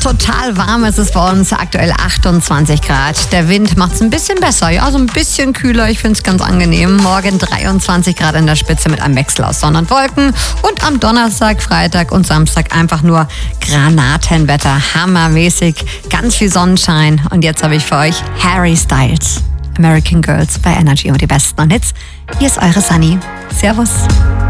Total warm ist es bei uns, aktuell 28 Grad. Der Wind macht es ein bisschen besser, ja, so ein bisschen kühler. Ich finde es ganz angenehm. Morgen 23 Grad in der Spitze mit einem Wechsel aus Sonne und Wolken. Und am Donnerstag, Freitag und Samstag einfach nur Granatenwetter. Hammermäßig, ganz viel Sonnenschein. Und jetzt habe ich für euch Harry Styles, American Girls bei Energy und die besten Hits. Hier ist eure Sunny. Servus.